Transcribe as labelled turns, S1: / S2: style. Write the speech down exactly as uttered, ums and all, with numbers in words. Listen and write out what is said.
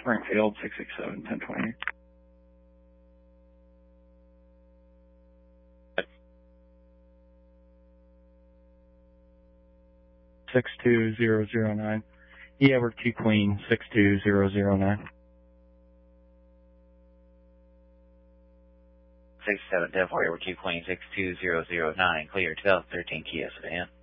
S1: Springfield, six six seven, ten twenty. six two zero zero nine. E Edward Q Queen, six two zero zero nine.
S2: six seven, ten four, Edward Q Queen, six two zero zero nine, clear, two thousand thirteen Kia sedan.